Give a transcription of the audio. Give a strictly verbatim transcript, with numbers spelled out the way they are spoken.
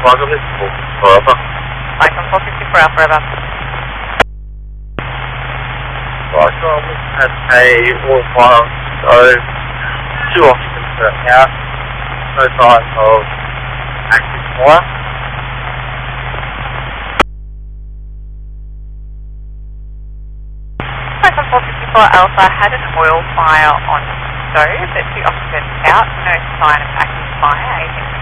Roger, this is forever. Icon four fifty-four Alpha, over. Roger, I'm looking at a all files, so two occupants are out, no signs of active fire. Icon four fifty-four Alpha had an oil fire on stove, but two occupants out, no sign of active fire, agent